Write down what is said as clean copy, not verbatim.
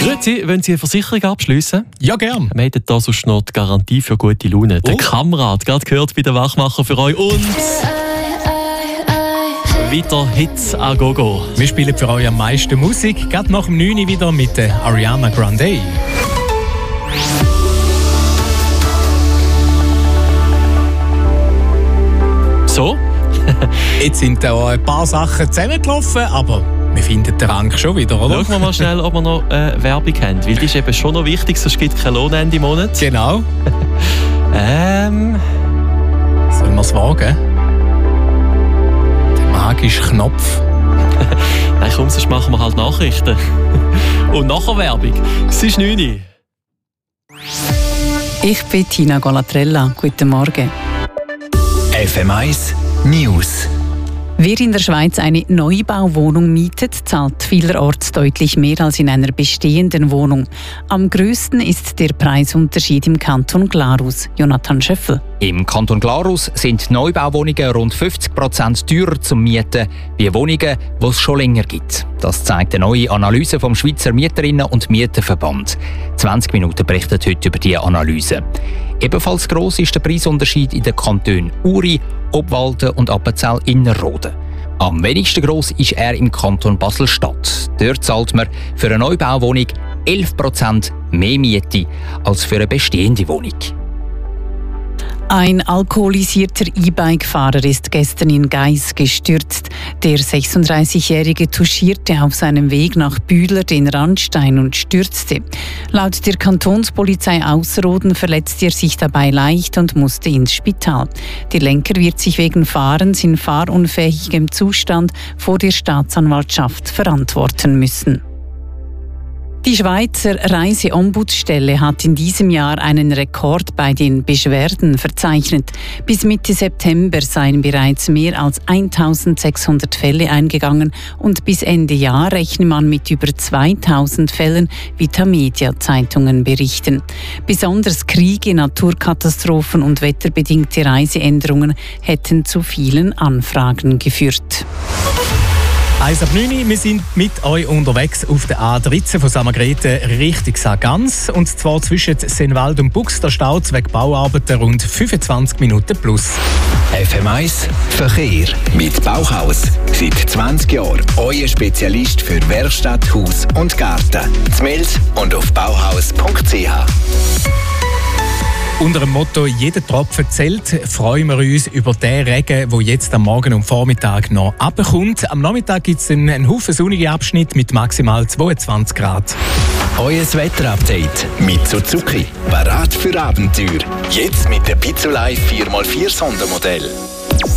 Grüezi, wollen Sie eine Versicherung abschliessen? Ja, gern. Wir hätten da sonst noch die Garantie für gute Laune. Der Kamerad, gerade gehört bei den Wachmacher für euch. Und weiter Hits à gogo. Wir spielen für euch am meisten Musik. Gerade nach dem 9 Uhr wieder mit der Ariana Grande. So? Jetzt sind da ein paar Sachen zusammengelaufen, aber wir finden den Rang schon wieder, oder? Schauen wir mal schnell, ob wir noch Werbung haben, weil die ist eben schon noch wichtig, sonst gibt es kein Lohnende im Monat. Genau. Sollen wir es wagen? Der magische Knopf. Nein, komm, sonst machen wir halt Nachrichten. Und nachher Werbung. Es ist 9 Uhr. Ich bin Tina Golatrella. Guten Morgen. FM1 News. Wer in der Schweiz eine Neubauwohnung mietet, zahlt vielerorts deutlich mehr als in einer bestehenden Wohnung. Am grössten ist der Preisunterschied im Kanton Glarus. Jonathan Schöffel. Im Kanton Glarus sind Neubauwohnungen rund 50% teurer zum Mieten wie Wohnungen, die es schon länger gibt. Das zeigt eine neue Analyse vom Schweizer Mieterinnen- und Mieterverband. 20 Minuten berichtet heute über diese Analyse. Ebenfalls gross ist der Preisunterschied in den Kantonen Uri, Obwalden und Appenzell-Innerrhoden. Am wenigsten gross ist er im Kanton Basel-Stadt. Dort zahlt man für eine Neubauwohnung 11% mehr Miete als für eine bestehende Wohnung. Ein alkoholisierter E-Bike-Fahrer ist gestern in Gais gestürzt. Der 36-Jährige touchierte auf seinem Weg nach Bühler den Randstein und stürzte. Laut der Kantonspolizei Ausserrhoden verletzte er sich dabei leicht und musste ins Spital. Der Lenker wird sich wegen Fahrens in fahrunfähigem Zustand vor der Staatsanwaltschaft verantworten müssen. Die Schweizer Reiseombudsstelle hat in diesem Jahr einen Rekord bei den Beschwerden verzeichnet. Bis Mitte September seien bereits mehr als 1600 Fälle eingegangen und bis Ende Jahr rechne man mit über 2000 Fällen, wie Tamedia-Zeitungen berichten. Besonders Kriege, Naturkatastrophen und wetterbedingte Reiseänderungen hätten zu vielen Anfragen geführt. 1 ab 9 Uhr, wir sind mit euch unterwegs auf der A13 von Samagrete Richtung Sargans. Und zwar zwischen Senwald und Bux, da staut es wegen Bauarbeiten rund 25 Minuten plus. FM1 Verkehr mit Bauhaus. Seit 20 Jahren euer Spezialist für Werkstatt, Haus und Garten. Z'Mels und auf bauhaus.ch. Unter dem Motto «Jeder Tropfen zählt» freuen wir uns über den Regen, der jetzt am Morgen und Vormittag noch runterkommt. Am Nachmittag gibt es einen Haufen sonnige Abschnitt mit maximal 22 Grad. Euer Wetterupdate mit Suzuki. Parat für Abenteuer. Jetzt mit dem Pizzolei 4x4 Sondermodell.